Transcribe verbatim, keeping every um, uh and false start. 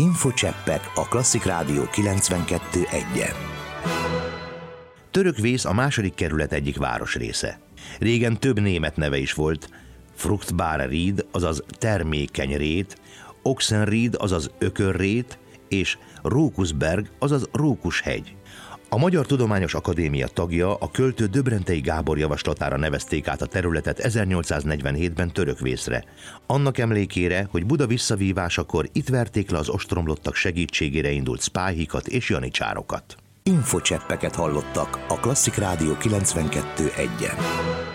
Infocseppek a Klasszik Rádió kilencvenkettő egyen. Törökvész a második kerület egyik városrésze. Régen több német neve is volt: Fruchtbare Ried, azaz termékeny rét, Oxenried, azaz ökörrét, és Rókuszberg, azaz Rókushegy. A Magyar Tudományos Akadémia tagja, a költő Döbrentei Gábor javaslatára nevezték át a területet ezernyolcszáznegyvenhétben Törökvészre. Annak emlékére, hogy Buda visszavívásakor itt verték le az ostromlottak segítségére indult szpáhikat és janicsárokat. Infocseppeket hallottak a Klasszik Rádió kilencvenkettő egyen.